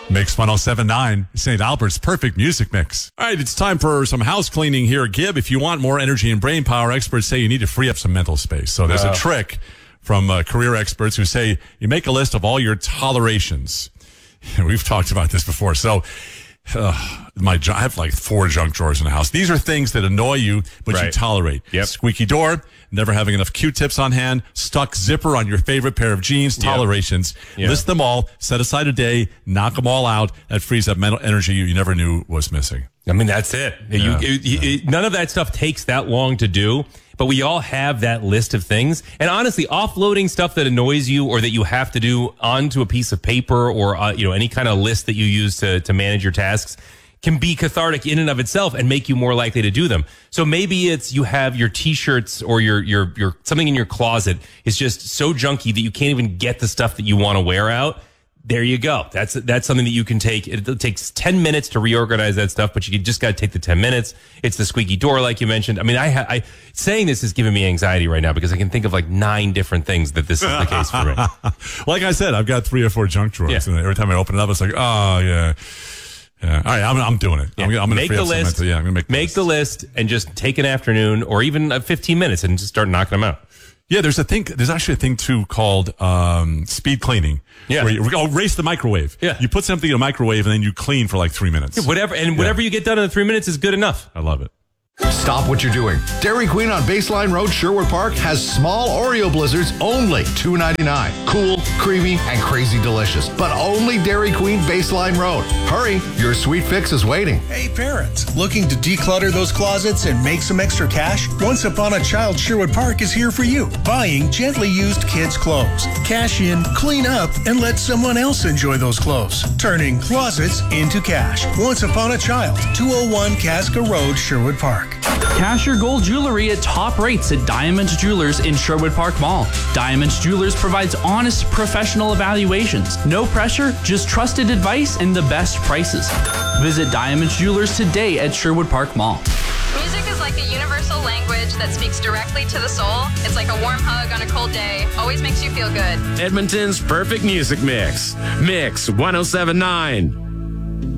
Mix 107.9, St. Albert's perfect music mix. All right, it's time for some house cleaning here at Gibb. If you want more energy and brain power, experts say you need to free up some mental space. So there's a trick from career experts who say you make a list of all your tolerations. We've talked about this before. So I have like 4 junk drawers in the house. These are things that annoy you, but you tolerate. Yep. Squeaky door, never having enough Q-tips on hand, stuck zipper on your favorite pair of jeans, tolerations. Yep. List them all, set aside a day, knock them all out. That frees up mental energy you never knew was missing. I mean, that's it. None of that stuff takes that long to do, but we all have that list of things. And honestly, offloading stuff that annoys you or that you have to do onto a piece of paper or any kind of list that you use to manage your tasks can be cathartic in and of itself and make you more likely to do them. So maybe it's you have your t-shirts or your something in your closet is just so junky that you can't even get the stuff that you want to wear out. There you go. That's something that you can take. It takes 10 minutes to reorganize that stuff, but you just got to take the 10 minutes. It's the squeaky door, like you mentioned. I mean, I saying this is giving me anxiety right now because I can think of like 9 different things that this is the case for me. Like I said, I've got 3 or 4 junk drawers, and every time I open it up, it's like, oh yeah. Yeah. All right, I'm doing it. Yeah. I'm going to make the list. I'm going to make the list and just take an afternoon or even 15 minutes and just start knocking them out. Yeah, there's actually a thing too called speed cleaning. Yeah. Where you race the microwave. Yeah. You put something in a microwave and then you clean for like 3 minutes. Yeah, whatever you get done in the 3 minutes is good enough. I love it. Stop what you're doing. Dairy Queen on Baseline Road, Sherwood Park has small Oreo blizzards only $2.99. Cool, creamy, and crazy delicious. But only Dairy Queen Baseline Road. Hurry, your sweet fix is waiting. Hey parents, looking to declutter those closets and make some extra cash? Once Upon a Child Sherwood Park is here for you. Buying gently used kids' clothes. Cash in, clean up, and let someone else enjoy those clothes. Turning closets into cash. Once Upon a Child, 201 Casca Road, Sherwood Park. Cash your gold jewelry at top rates at Diamonds Jewelers in Sherwood Park Mall. Diamonds Jewelers provides honest, professional evaluations. No pressure, just trusted advice and the best prices. Visit Diamonds Jewelers today at Sherwood Park Mall. Music is like a universal language that speaks directly to the soul. It's like a warm hug on a cold day. Always makes you feel good. Edmonton's perfect music mix. Mix 107.9.